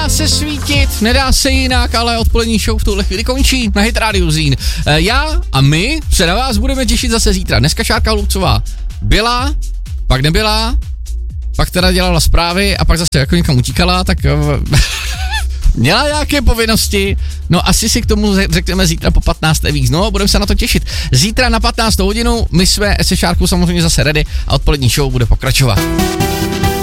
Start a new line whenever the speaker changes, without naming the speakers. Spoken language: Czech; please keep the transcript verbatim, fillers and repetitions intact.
se svítit, nedá se jinak, ale odpolední show v tuhle chvíli končí na Hit Radio Zín. E, já a my se na vás budeme těšit zase zítra. Dneska Šárka Holubcová byla, pak nebyla, pak teda dělala zprávy a pak zase jako někam utíkala, tak měla nějaké povinnosti, no asi si k tomu řekneme zítra po patnácté víc, no budeme se na to těšit. Zítra na patnáctou hodinu my jsme se Šárkou samozřejmě zase ready a odpolední show bude pokračovat.